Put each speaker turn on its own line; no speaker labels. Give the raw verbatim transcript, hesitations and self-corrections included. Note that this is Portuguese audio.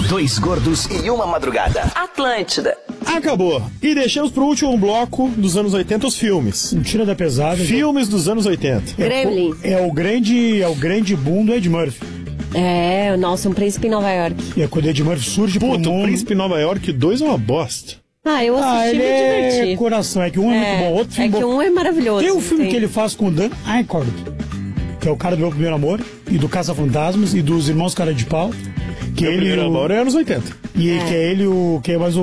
Dois gordos e uma madrugada.
Atlântida.
Acabou. E deixamos pro último bloco dos anos oitenta os filmes.
Um tira da pesada.
Filmes dos anos oitenta.
Gremlin.
É, é o grande, é o grande boom do Ed Murphy.
É, nossa, um príncipe em Nova York.
E é quando o Ed Murphy surge pro
Puta, o
mundo.
Príncipe em Nova York dois é uma bosta.
Ah, eu assisti
Ah,
e
ele
me
é
diverti.
coração. É que um é,
É,
muito bom, outro filme
é que
bom.
um é maravilhoso.
Tem um filme
tem.
que ele faz com o Dan Aykroyd, que é o cara do Meu Primeiro Amor, e do Caça-Fantasmas, e dos Irmãos Cara de Pau. Que
Meu
ele
primeiro
o...
amor é anos oitenta.
E que é ele o... que é mais o